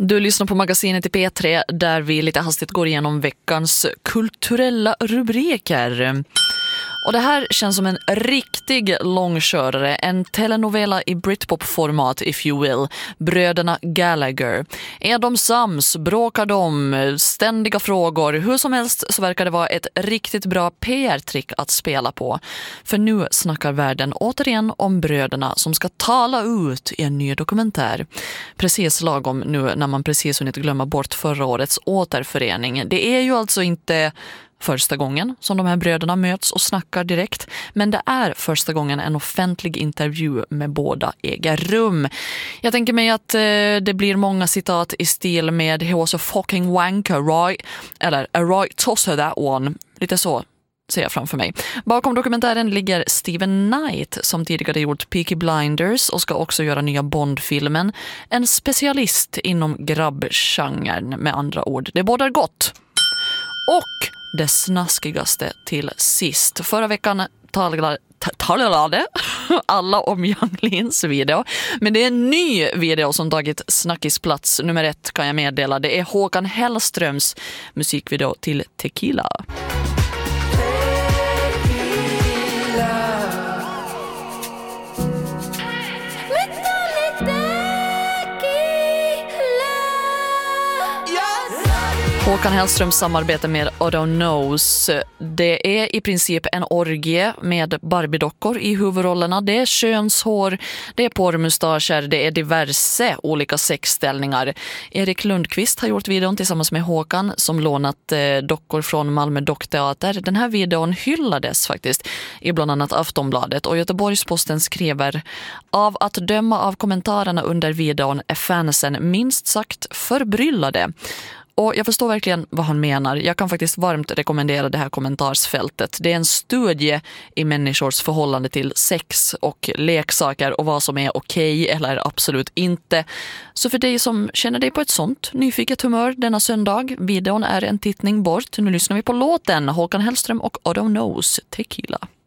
Du lyssnar på magasinet i P3 där vi lite hastigt går igenom veckans kulturella rubriker. Och det här känns som en riktig långkörare, en telenovela i Britpop-format if you will. Bröderna Gallagher. Är de sams? Bråkar de? Ständiga frågor. Hur som helst så verkar det vara ett riktigt bra PR-trick att spela på. För nu snackar världen återigen om bröderna som ska tala ut i en ny dokumentär. Precis lagom nu när man precis hunnit glömma bort förra årets återförening. Det är ju alltså inte första gången som de här bröderna möts och snackar direkt, men det är första gången en offentlig intervju med båda äger rum. Jag tänker mig att det blir många citat i stil med "He was a fucking wanker, right?" eller "A right toss her that one." Lite så ser jag framför mig. Bakom dokumentären ligger Steven Knight som tidigare gjort Peaky Blinders och ska också göra nya Bond-filmen. En specialist inom grabbgenren med andra ord. Det bådar gott. Och det snaskigaste till sist. Förra veckan talade alla om Yung Leans video. Men det är en ny video som tagit snackisplats. Nummer 1 kan jag meddela. Det är Håkan Hellströms musikvideo till Tequila. Håkan Hellströms samarbete med Otto Knows. Det är i princip en orgie med Barbie-dockor i huvudrollerna. Det är könshår, det är porrmustascher, det är diverse olika sexställningar. Erik Lundqvist har gjort videon tillsammans med Håkan som lånat dockor från Malmö Dockteater. Den här videon hyllades faktiskt i bland annat Aftonbladet och Göteborgs-Posten skriver: "Av att döma av kommentarerna under videon är fansen minst sagt förbryllade." Och jag förstår verkligen vad han menar. Jag kan faktiskt varmt rekommendera det här kommentarsfältet. Det är en studie i människors förhållande till sex och leksaker och vad som är okej eller absolut inte. Så för dig som känner dig på ett sånt nyfiket humör denna söndag, videon är en tittning bort. Nu lyssnar vi på låten Håkan Hellström och Otto Knows, Tequila.